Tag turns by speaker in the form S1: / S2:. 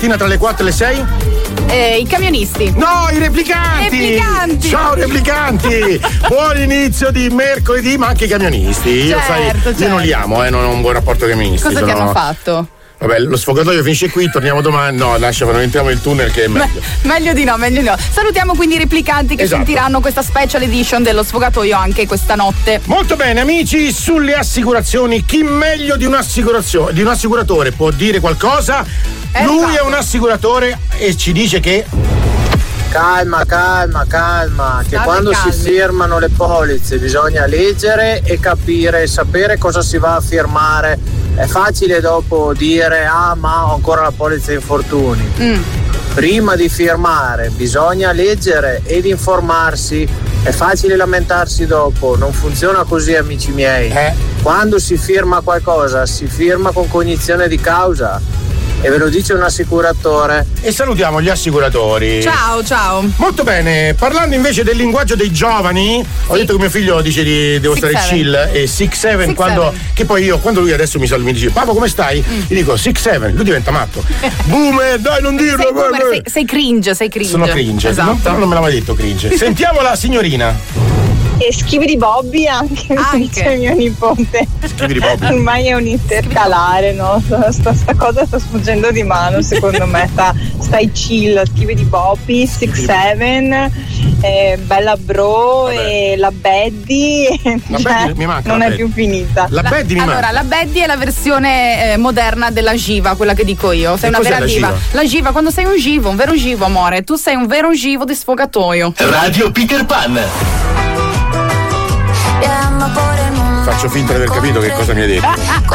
S1: mattina tra le 4 e le 6?
S2: I camionisti.
S1: No, i replicanti! Ciao replicanti! Buon inizio di mercoledì, ma anche i camionisti. Io non li amo, non ho un buon rapporto con i camionisti.
S2: Cosa ti hanno fatto?
S1: Vabbè, lo sfogatoio finisce qui, torniamo domani. No, lascia, non entriamo nel tunnel che è meglio.
S2: Meglio di no. Salutiamo quindi i replicanti che sentiranno questa special edition dello sfogatoio anche questa notte.
S1: Molto bene, amici, sulle assicurazioni, chi meglio di un assicuratore può dire qualcosa? Lui è un assicuratore e ci dice che
S3: calma, che quando si firmano le polizze bisogna leggere e capire, sapere cosa si va a firmare. È facile dopo dire ma ho ancora la polizza infortuni. Prima di firmare bisogna leggere ed informarsi. È facile lamentarsi dopo, non funziona così, amici miei. Quando si firma qualcosa si firma con cognizione di causa. E ve lo dice un assicuratore.
S1: E salutiamo gli assicuratori.
S2: Ciao.
S1: Molto bene, parlando invece del linguaggio dei giovani, ho detto che mio figlio dice devo stare chill e 6-7 quando. Che poi io, quando lui adesso mi dice papà come stai? Gli dico 6-7, lui diventa matto. Boomer, dai, non dirlo.
S2: Sei cringe.
S1: Sono cringe,
S2: esatto.
S1: non me l'ha mai detto cringe. Sentiamo la signorina.
S4: E Schividi Bobby anche. Dice mio nipote.
S1: Schividi Bobby.
S4: Ormai è un intercalare, no? Sta cosa sta sfuggendo di mano, secondo me. Stai chill, Schividi Bobby, 6-7, Bella Bro. Vabbè. E la Baddy.
S1: Mi manca.
S4: Non è più finita.
S1: La Baddy mi manca.
S2: La Baddy è la versione moderna della Giva, quella che dico io. Sei una vera diva. La Giva, quando sei un vero givo, amore. Tu sei un vero givo di sfogatoio.
S5: Radio Peter Pan.
S1: Faccio finta di aver capito che cosa mi hai detto.